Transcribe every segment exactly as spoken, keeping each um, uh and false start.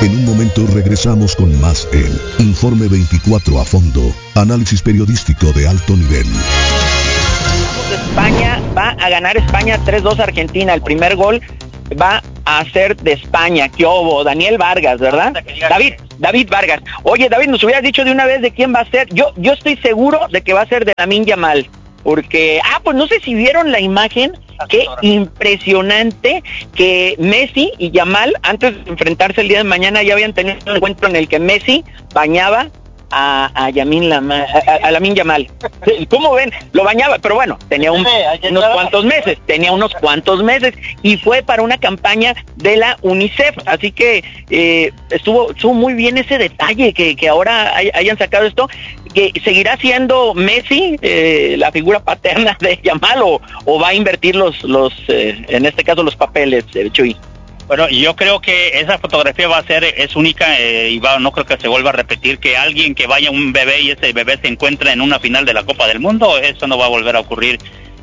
En un momento regresamos con más en Informe veinticuatro a fondo, análisis periodístico de alto nivel. España va a ganar España tres dos a Argentina. El primer gol va a ser de España. ¿Qué hubo? Daniel Vargas, ¿verdad? David, David Vargas. Oye, David, nos hubieras dicho de una vez de quién va a ser. Yo, yo estoy seguro de que va a ser de Lamine Yamal. Porque, ah, pues no sé si vieron la imagen. Qué impresionante que Messi y Yamal, antes de enfrentarse el día de mañana, ya habían tenido un encuentro en el que Messi bañaba a, a Yamin Lama, a, a Lamine Yamal. ¿Cómo ven? Lo bañaba, pero bueno, tenía un, unos cuantos meses, tenía unos cuantos meses, y fue para una campaña de la UNICEF, así que eh, estuvo, estuvo muy bien ese detalle, que, que ahora hay, hayan sacado esto, que seguirá siendo Messi eh, la figura paterna de Yamal, o, o va a invertir los, los eh, en este caso los papeles, eh, Chuy. Bueno, yo creo que esa fotografía va a ser, es única, eh, y va, no creo que se vuelva a repetir, que alguien que vaya un bebé y ese bebé se encuentre en una final de la Copa del Mundo, eso no va a volver a ocurrir.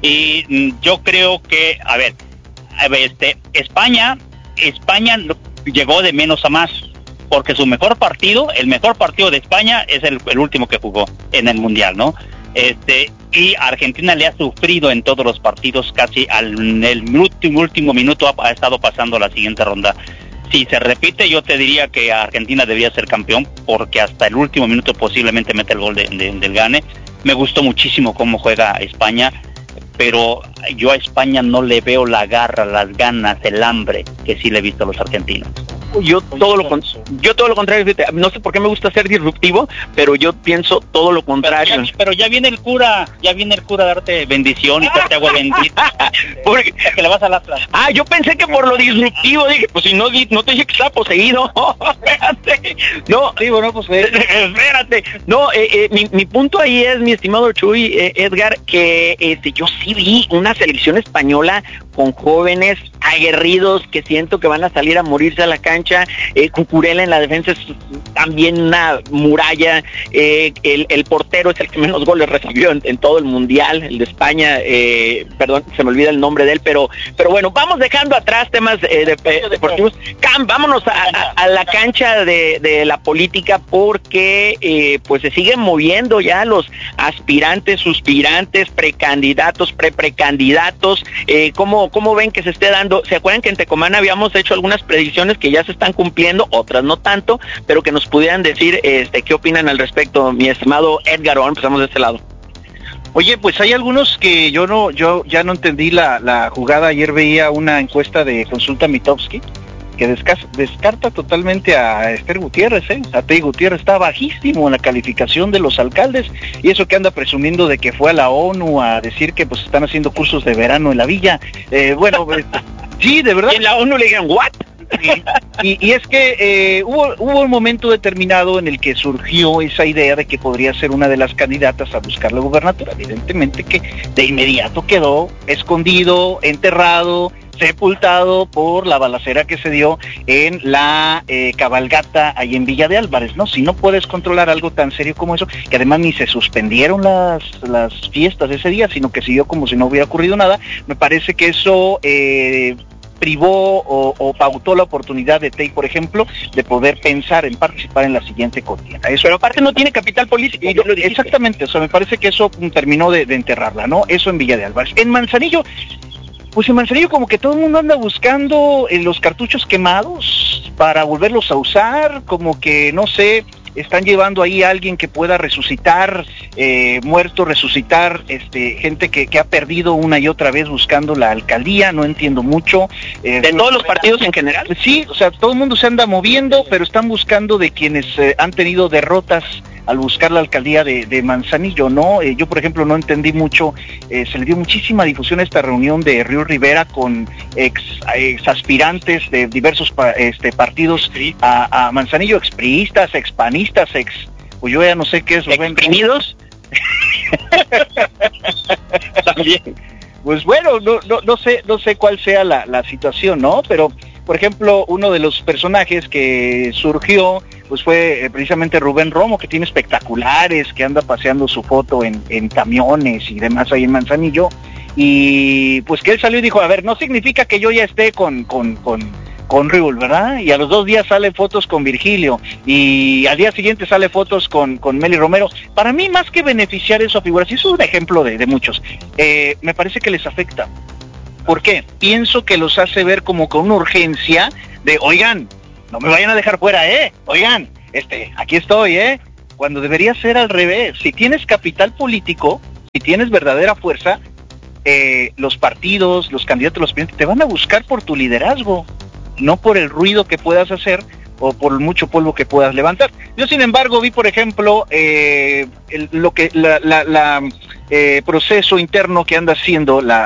Y mm, yo creo que, a ver, a ver, este, España, España llegó de menos a más, porque su mejor partido, el mejor partido de España es el, el último que jugó en el Mundial, ¿no? Este, y Argentina le ha sufrido en todos los partidos, casi al en el último, último minuto ha, ha estado pasando a la siguiente ronda. Si se repite, yo te diría que Argentina debería ser campeón, porque hasta el último minuto posiblemente mete el gol de, de, del gane. Me gustó muchísimo cómo juega España, pero yo a España no le veo la garra, las ganas, el hambre que sí le he visto a los argentinos. Yo todo lo con, yo todo lo contrario, no sé por qué me gusta ser disruptivo, pero yo pienso todo lo contrario. Pero ya, pero ya viene el cura, ya viene el cura a darte bendición y darte agua bendita. Porque que le vas a la plaza. Ah, yo pensé que por lo disruptivo, dije, pues si no, no te dije que estaba poseído. Espérate. No, sí, bueno, pues eh. espérate. No, eh, eh, mi, mi punto ahí es, mi estimado Chuy, eh, Edgar, que este, yo sí vi una selección española con jóvenes aguerridos que siento que van a salir a morirse a la cancha. eh, Cucurella en la defensa es también una muralla. eh, el, el portero es el que menos goles recibió en, en todo el mundial, el de España. eh, perdón, se me olvida el nombre de él, pero pero bueno, vamos dejando atrás temas eh, de, de, deportivos. Cam, vámonos a, a, a la cancha de, de la política, porque eh, pues se siguen moviendo ya los aspirantes, suspirantes, precandidatos, pre-precandidatos. eh, ¿cómo, ¿Cómo ven que se esté dando? ¿Se acuerdan que en Tecomán habíamos hecho algunas predicciones que ya se están cumpliendo, otras no tanto, pero que nos pudieran decir este qué opinan al respecto, mi estimado Edgar? O empezamos de este lado. Oye, pues hay algunos que yo no, yo ya no entendí la, la jugada. Ayer veía una encuesta de Consulta Mitofsky que desca- descarta totalmente a Esther Gutiérrez, ¿eh? A Tey Gutiérrez está bajísimo en la calificación de los alcaldes, y eso que anda presumiendo de que fue a la ONU a decir que pues están haciendo cursos de verano en la villa. Eh, bueno, eh, sí, de verdad. Y en la ONU le dijeron, ¿what? Y, y es que eh, hubo, hubo un momento determinado en el que surgió esa idea de que podría ser una de las candidatas a buscar la gubernatura. Evidentemente que de inmediato quedó escondido, enterrado, sepultado por la balacera que se dio en la eh, cabalgata ahí en Villa de Álvarez, ¿no? Si no puedes controlar algo tan serio como eso, que además ni se suspendieron las, las fiestas ese día, sino que siguió como si no hubiera ocurrido nada, me parece que eso eh, privó o, o pautó la oportunidad de Tey, por ejemplo, de poder pensar en participar en la siguiente contienda. Eso, pero aparte no tiene capital político. Y, lo exactamente, o sea, me parece que eso terminó de, de enterrarla, ¿no? Eso en Villa de Álvarez. En Manzanillo, pues en Manzanillo como que todo el mundo anda buscando eh, los cartuchos quemados para volverlos a usar, como que, no sé, están llevando ahí a alguien que pueda resucitar, eh, muerto, resucitar, este, gente que, que ha perdido una y otra vez buscando la alcaldía, no entiendo mucho. Eh, ¿De todos los partidos en general? Sí, o sea, todo el mundo se anda moviendo, pero están buscando de quienes eh, han tenido derrotas al buscar la alcaldía de, de Manzanillo, ¿no? Eh, yo, por ejemplo, no entendí mucho, eh, se le dio muchísima difusión a esta reunión de Río Rivera con ex, ex aspirantes de diversos pa, este, partidos a, a Manzanillo, expriistas, expanistas, ex, pues yo ya no sé qué es. ¿Exprimidos? También. Pues bueno, no, no, no sé, no sé cuál sea la, la situación, ¿no? Pero, por ejemplo, uno de los personajes que surgió pues fue eh, precisamente Rubén Romo, que tiene espectaculares, que anda paseando su foto en, en camiones y demás ahí en Manzanillo, y pues que él salió y dijo, a ver, no significa que yo ya esté con, con, con, con Riul, ¿verdad? Y a los dos días sale fotos con Virgilio, y al día siguiente sale fotos con, con Meli Romero. Para mí, más que beneficiar eso a figuras, y eso es un ejemplo de, de muchos, eh, me parece que les afecta. ¿Por qué? Pienso que los hace ver como con una urgencia de, oigan, no me vayan a dejar fuera, ¿eh? Oigan, este, aquí estoy, ¿eh? Cuando debería ser al revés. Si tienes capital político, si tienes verdadera fuerza, eh, los partidos, los candidatos, los presidentes, te van a buscar por tu liderazgo, no por el ruido que puedas hacer o por mucho polvo que puedas levantar. Yo, sin embargo, vi, por ejemplo, eh, el, lo que la, la, la eh, proceso interno que anda haciendo la